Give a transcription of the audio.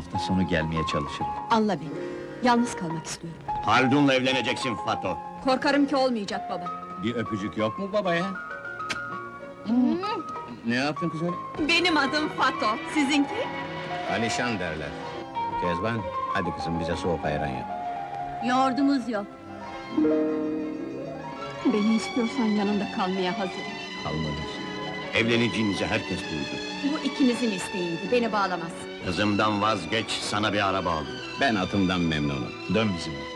hafta sonu gelmeye çalışırım. Anla beni. Yalnız kalmak istiyorum. Haldun'la evleneceksin Fato. Korkarım ki olmayacak baba. Bir öpücük yok mu babaya? Ne yaptın kız öyle? Benim adım Fato. Sizinki? Alişan derler. Kezban, hadi kızım bize soğuk ayran yap. Yoğurdumuz yok. Beni istiyorsan yanında kalmaya hazırım. Kalmadın. Evleneceğinizi herkes duydu. Bu ikinizin isteğiydi, beni bağlamaz. Kızımdan vazgeç, sana bir araba aldım. Ben atımdan memnunum. Dön bizimle.